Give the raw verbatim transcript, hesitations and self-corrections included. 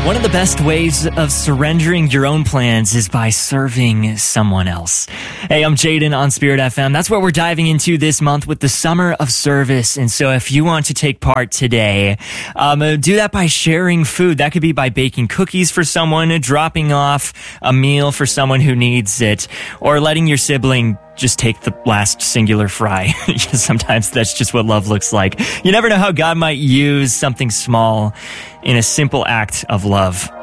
One of the best ways of surrendering your own plans is by serving someone else. Hey, I'm Jaden on Spirit F M. That's what we're diving into this month with the Summer of Service. And so if you want to take part today, um, uh, do that by sharing food. That could be by baking cookies for someone, dropping off a meal for someone who needs it, or letting your sibling just take the last singular fry. Sometimes that's just what love looks like. You never know how God might use something small in a simple act of love.